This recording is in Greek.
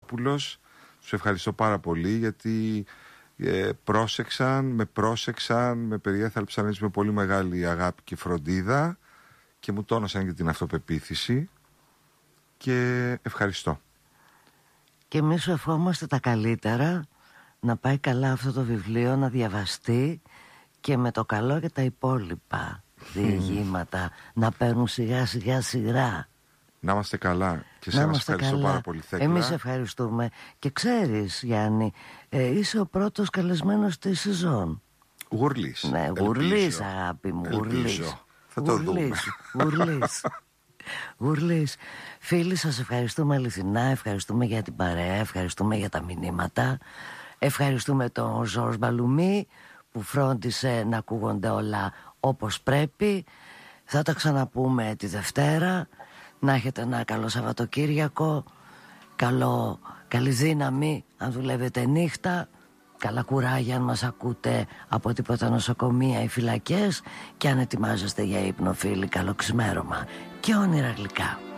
Μιχαλόπουλος. Τους ευχαριστώ πάρα πολύ γιατί με πρόσεξαν, με περιέθαλψαν έτσι με πολύ μεγάλη αγάπη και φροντίδα και μου τόνωσαν και την αυτοπεποίθηση και ευχαριστώ. Και εμείς σου ευχόμαστε τα καλύτερα, να πάει καλά αυτό το βιβλίο, να διαβαστεί και με το καλό και τα υπόλοιπα διηγήματα να παίρνουν σιγά σιγά σειρά. Να είμαστε καλά και σε ευχαριστώ πάρα πολύ, Θέκλα. Εμείς ευχαριστούμε. Και ξέρεις, Γιάννη, είσαι ο πρώτος καλεσμένος της σεζόν. Γουρλής. Ναι, Γουρλής, αγάπη μου. Γουρλής. Θα το δούμε. Γουρλής. Φίλοι, σας ευχαριστούμε αληθινά. Ευχαριστούμε για την παρέα. Ευχαριστούμε για τα μηνύματα. Ευχαριστούμε τον Ζορς Μπαλουμί που φρόντισε να ακούγονται όλα όπως πρέπει. Θα τα ξαναπούμε τη Δευτέρα. Να έχετε ένα καλό Σαββατοκύριακο. Καλή δύναμη αν δουλεύετε νύχτα. Καλά κουράγια αν μας ακούτε από τίποτα νοσοκομεία ή φυλακές. Και αν ετοιμάζεστε για ύπνο, φίλοι, καλό ξημέρωμα και όνειρα γλυκά.